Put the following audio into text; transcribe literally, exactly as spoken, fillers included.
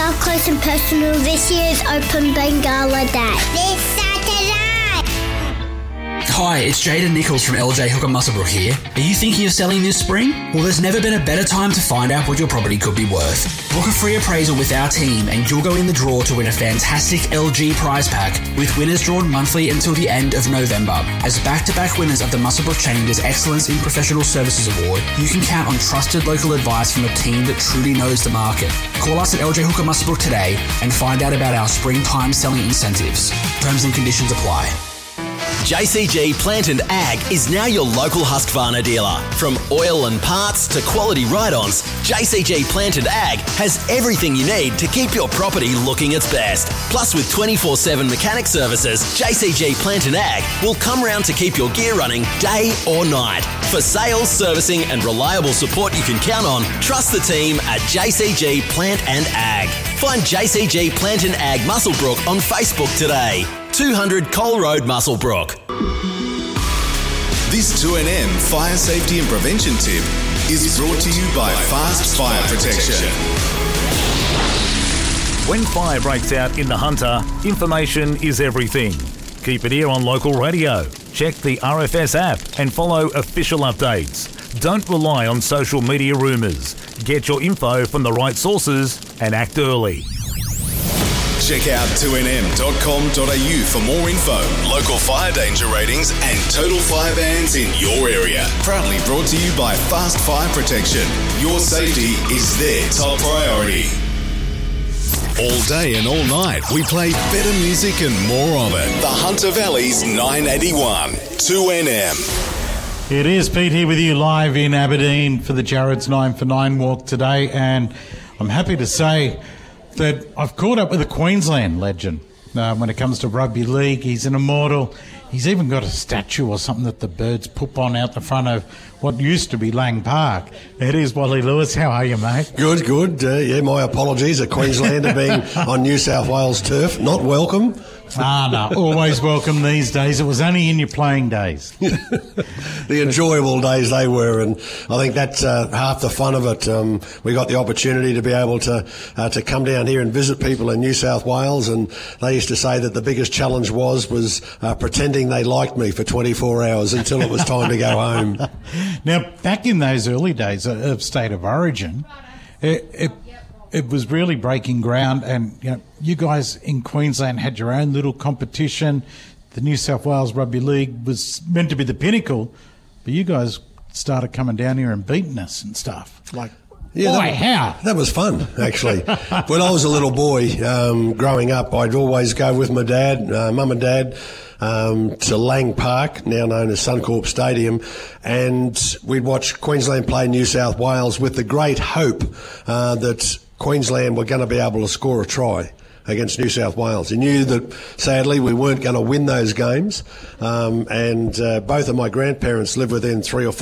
up close and personal this year's Open Bengala Day. This Saturday. Hi, it's Jaden Nichols from L J Hooker Muswellbrook here. Are you thinking of selling this spring? Well, there's never been a better time to find out what your property could be worth. Book a free appraisal with our team and you'll go in the draw to win a fantastic L G prize pack with winners drawn monthly until the end of November. As back-to-back winners of the Muswellbrook Chambers Excellence in Professional Services Award, you can count on trusted local advice from a team that truly knows the market. Call us at L J Hooker Muswellbrook today and find out about our springtime selling incentives. Terms and conditions apply. J C G Plant and Ag is now your local Husqvarna dealer. From oil and parts to quality ride-ons, J C G Plant and Ag has everything you need to keep your property looking its best. Plus, with twenty-four seven mechanic services, J C G Plant and Ag will come round to keep your gear running day or night. For sales, servicing and reliable support you can count on, trust the team at J C G Plant and Ag. Find J C G Plant and Ag Muswellbrook on Facebook today. two hundred Cole Road, Muswellbrook. This two N M Fire Safety and Prevention tip is brought to you by Fast Fire Protection. When fire breaks out in the Hunter, information is everything. Keep it here on local radio. Check the R F S app and follow official updates. Don't rely on social media rumours. Get your info from the right sources and act early. Check out two N M dot com dot a u for more info, local fire danger ratings and total fire bans in your area. Proudly brought to you by Fast Fire Protection. Your safety is their top priority. All day and all night, we play better music and more of it. The Hunter Valley's nine eighty-one, two N M. It is Pete here with you live in Aberdeen for the Jared's nine for nine walk today, and I'm happy to say that I've caught up with a Queensland legend uh, when it comes to rugby league. He's an immortal. He's even got a statue or something that the Birds put on out the front of what used to be Lang Park. It is Wally Lewis. How are you, mate? Good, good. Uh, yeah, my apologies. A Queenslander being on New South Wales turf. Not welcome. Ah, no, always welcome these days. It was only in your playing days. The enjoyable days they were, and I think that's uh, half the fun of it. Um, we got the opportunity to be able to uh, to come down here and visit people in New South Wales, and they used to say that the biggest challenge was was uh, pretending they liked me for twenty-four hours until it was time to go home. Now, back in those early days of State of Origin, it, it It was really breaking ground, and you know, you guys in Queensland had your own little competition. The New South Wales Rugby League was meant to be the pinnacle, but you guys started coming down here and beating us and stuff. Like, yeah, boy, that, how? That was fun, actually. When I was a little boy, um, growing up, I'd always go with my dad, uh, mum and dad, um, to Lang Park, now known as Suncorp Stadium, and we'd watch Queensland play New South Wales with the great hope uh, that Queensland were going to be able to score a try against New South Wales. He knew that, sadly, we weren't going to win those games, um, and uh, both of my grandparents lived within three or four